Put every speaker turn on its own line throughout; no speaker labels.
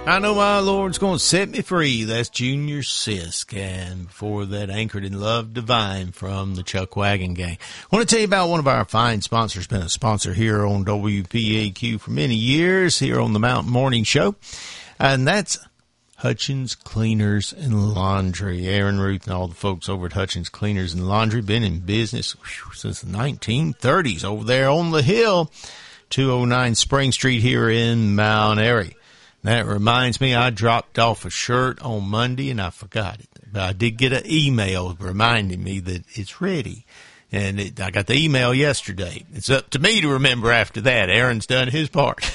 I know my Lord's going to set me free. That's Junior Sisk. And before that, Anchored in Love Divine from the Chuck Wagon Gang. I want to tell you about one of our fine sponsors. Been a sponsor here on WPAQ for many years here on the Mountain Morning Show. And that's Hutchins Cleaners and Laundry. Aaron Ruth and all the folks over at Hutchins Cleaners and Laundry been in business since the 1930s over there on the hill, 209 Spring Street here in Mount Airy. That reminds me, I dropped off a shirt on Monday and I forgot it. But I did get an email reminding me that it's ready. And I got the email yesterday. It's up to me to remember after that. Aaron's done his part.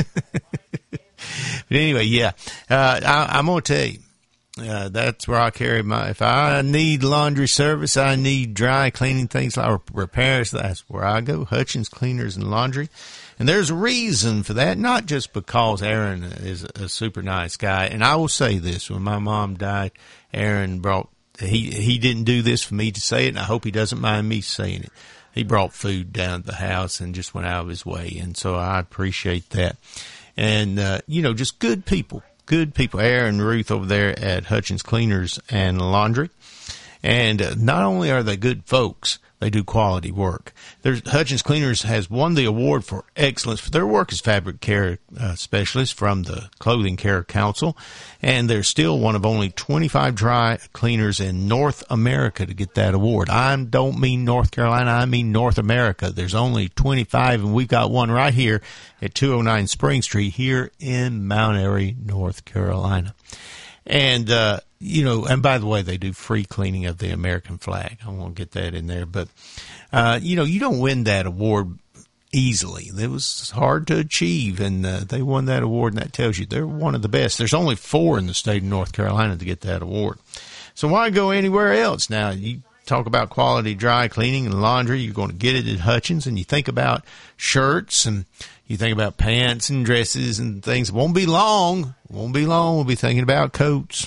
But anyway, yeah, I'm going to tell you, that's where I carry if I need laundry service, I need dry cleaning things like repairs, that's where I go, Hutchins Cleaners and Laundry. And there's a reason for that, not just because Aaron is a super nice guy. And I will say this, when my mom died, Aaron he didn't do this for me to say it, and I hope he doesn't mind me saying it. He brought food down to the house and just went out of his way. And so I appreciate that. And, just good people, Aaron and Ruth over there at Hutchins Cleaners and Laundry. And not only are they good folks, they do quality work. Hutchins Cleaners has won the award for excellence for their work as fabric care specialists from the Clothing Care Council. And they're still one of only 25 dry cleaners in North America to get that award. I don't mean North Carolina, I mean North America. There's only 25, and we've got one right here at 209 Spring Street here in Mount Airy, North Carolina. And, and by the way, they do free cleaning of the American flag. I won't get that in there. But, you don't win that award easily. It was hard to achieve, and they won that award, and that tells you they're one of the best. There's only 4 in the state of North Carolina to get that award. So why go anywhere else? Now, you talk about quality dry cleaning and laundry, you're going to get it at Hutchins, and you think about shirts and you think about pants and dresses and things. It won't be long. We'll be thinking about coats.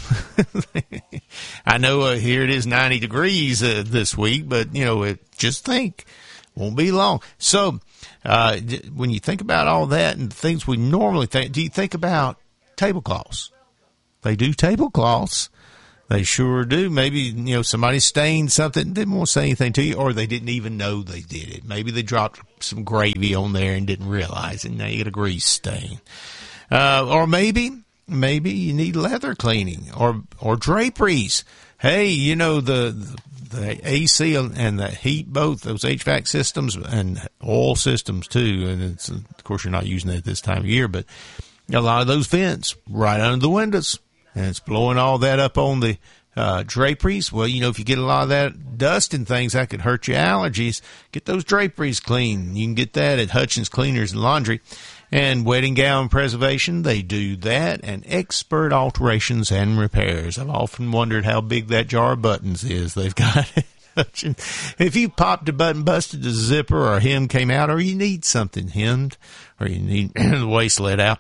I know here it is 90 degrees this week, but, just think. Won't be long. So when you think about all that and the things we normally think, do you think about tablecloths? They do tablecloths. They sure do. Maybe, somebody stained something, didn't want to say anything to you, or they didn't even know they did it. Maybe they dropped some gravy on there and didn't realize it. Now you get a grease stain. Or maybe you need leather cleaning or draperies. Hey, the AC and the heat, both those HVAC systems and oil systems too. And of course, you're not using it at this time of year, but a lot of those vents right under the windows. And it's blowing all that up on the draperies. Well, if you get a lot of that dust and things, that could hurt your allergies. Get those draperies clean. You can get that at Hutchins Cleaners and Laundry. And wedding gown preservation, they do that. And expert alterations and repairs. I've often wondered how big that jar of buttons is they've got at Hutchins. If you popped a button, busted the zipper, or a hem came out, or you need something hemmed, or you need the waist let out,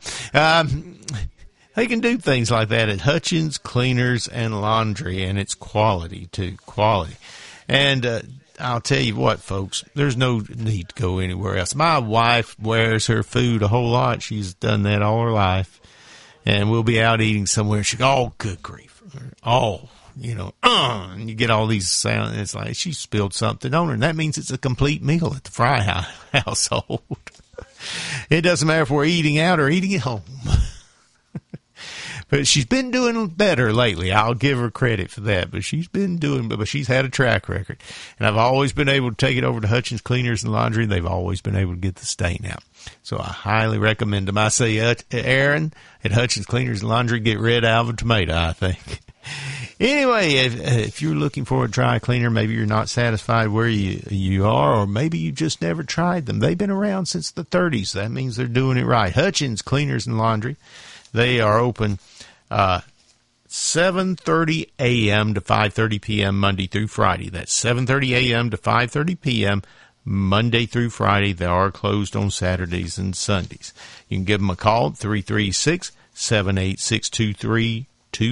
they can do things like that at Hutchins Cleaners and Laundry, and it's quality, too, quality. And I'll tell you what, folks, there's no need to go anywhere else. My wife wears her food a whole lot. She's done that all her life. And we'll be out eating somewhere. She goes, oh, good grief. Oh, and you get all these sounds. It's like she spilled something on her, and that means it's a complete meal at the Fry household. It doesn't matter if we're eating out or eating at home. But she's been doing better lately. I'll give her credit for that. But she's had a track record. And I've always been able to take it over to Hutchins Cleaners and Laundry. They've always been able to get the stain out. So I highly recommend them. I say, Aaron at Hutchins Cleaners and Laundry, get rid of a tomato, I think. Anyway, if you're looking for a dry cleaner, maybe you're not satisfied where you are, or maybe you just never tried them. They've been around since the 30s. That means they're doing it right. Hutchins Cleaners and Laundry. They are open 7:30 a.m. to 5:30 p.m. Monday through Friday. That's 7:30 a.m. to 5:30 p.m. Monday through Friday. They are closed on Saturdays and Sundays. You can give them a call, 336-786-2325,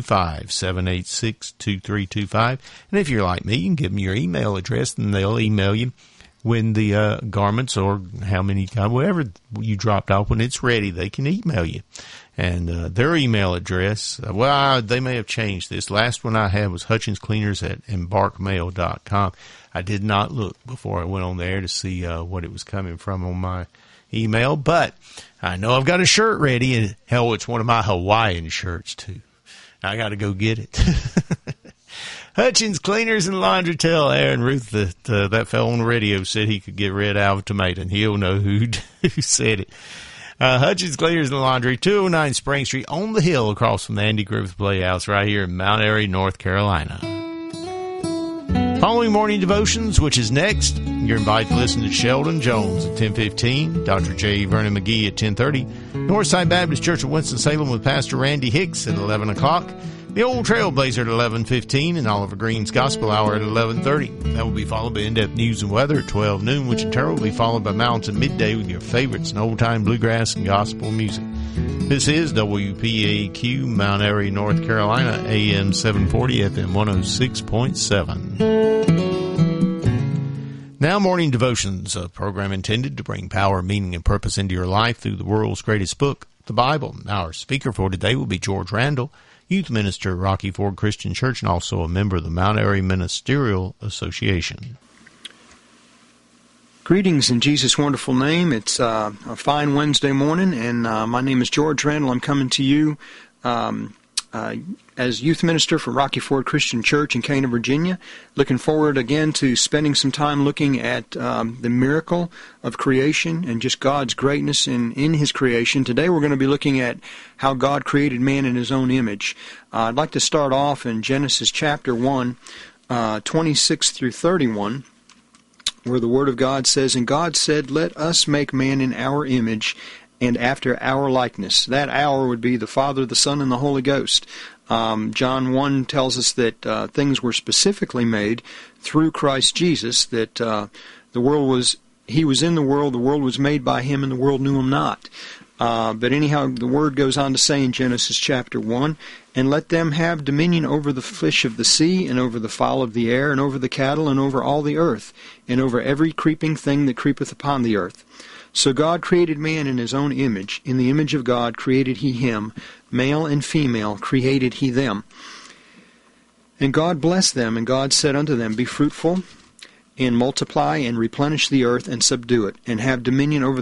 786-2325. And if you're like me, you can give them your email address, and they'll email you when the garments or whatever you dropped off, when it's ready, they can email you. And their email address, they may have changed this. Last one I had was hutchinscleaners@embarkmail.com. I did not look before I went on there to see what it was coming from on my email, but I know I've got a shirt ready, and hell, it's one of my Hawaiian shirts too. I got to go get it. Hutchins Cleaners and Laundry. Tell Aaron Ruth that fellow on the radio said he could get rid out of a tomato, and he'll know who said it. Hutchins Cleaners and Laundry, 209 Spring Street, on the hill across from the Andy Griffith Playhouse right here in Mount Airy, North Carolina. Following morning devotions, which is next, you're invited to listen to Sheldon Jones at 10:15, Dr. J. Vernon McGee at 10:30, Northside Baptist Church of Winston-Salem with Pastor Randy Hicks at 11 o'clock, the Old Trailblazer at 11:15, and Oliver Green's Gospel Hour at 11:30. That will be followed by in-depth news and weather at 12 noon, which in turn will be followed by Mountain Midday with your favorites in old-time bluegrass and gospel music. This is WPAQ, Mount Airy, North Carolina, AM 740, FM 106.7. Now, Morning Devotions, a program intended to bring power, meaning, and purpose into your life through the world's greatest book, the Bible. Our speaker for today will be George Randall, youth minister at Rocky Ford Christian Church and also a member of the Mount Airy Ministerial Association.
Greetings in Jesus' wonderful name. It's a fine Wednesday morning, and my name is George Randall. I'm coming to you as youth minister for Rocky Ford Christian Church in Cana, Virginia. Looking forward again to spending some time looking at the miracle of creation and just God's greatness in His creation. Today we're going to be looking at how God created man in His own image. I'd like to start off in Genesis chapter 1, 26 through 31. Where the Word of God says, "And God said, Let us make man in our image and after our likeness." That "our" would be the Father, the Son, and the Holy Ghost. John 1 tells us that things were specifically made through Christ Jesus, that He was in the world was made by Him, and the world knew Him not. But anyhow, the Word goes on to say in Genesis chapter 1, "And let them have dominion over the fish of the sea, and over the fowl of the air, and over the cattle, and over all the earth, and over every creeping thing that creepeth upon the earth." So God created man in His own image. In the image of God created He him. Male and female created He them. And God blessed them, and God said unto them, Be fruitful, and multiply, and replenish the earth, and subdue it, and have dominion over